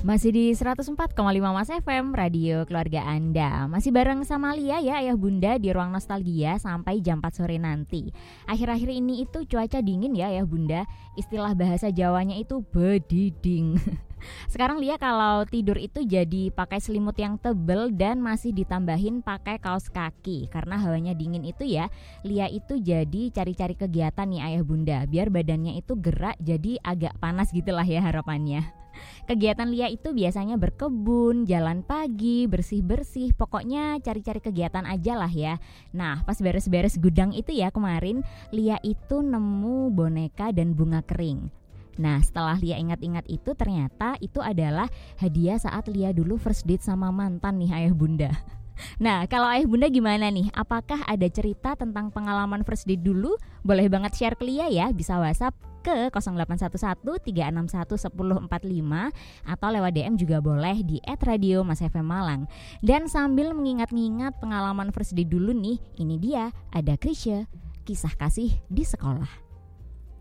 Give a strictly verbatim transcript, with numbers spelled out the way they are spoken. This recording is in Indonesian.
Masih di seratus empat koma lima Mas F M, radio keluarga Anda. Masih bareng sama Lia ya, ayah bunda di ruang nostalgia sampai jam empat sore nanti. Akhir-akhir ini itu cuaca dingin ya ayah bunda. Istilah bahasa Jawanya itu bediding. Sekarang Lia kalau tidur itu jadi pakai selimut yang tebel dan masih ditambahin pakai kaos kaki. Karena hawanya dingin itu ya, Lia itu jadi cari-cari kegiatan nih ayah bunda, biar badannya itu gerak jadi agak panas gitulah ya harapannya. Kegiatan Lia itu biasanya berkebun, jalan pagi, bersih-bersih, pokoknya cari-cari kegiatan aja lah ya. Nah, pas beres-beres gudang itu ya kemarin, Lia itu nemu boneka dan bunga kering. Nah, setelah Lia ingat-ingat itu ternyata itu adalah hadiah saat Lia dulu first date sama mantan nih ayah bunda. Nah, kalau ayah bunda gimana nih? Apakah ada cerita tentang pengalaman first date dulu? Boleh banget share ke Lia ya, bisa WhatsApp ke nol delapan satu satu tiga enam satu satu nol empat lima atau lewat D M juga boleh di et radio Mas F M Malang. Dan sambil mengingat-ingat pengalaman first date dulu nih, ini dia ada Krisya, kisah kasih di sekolah.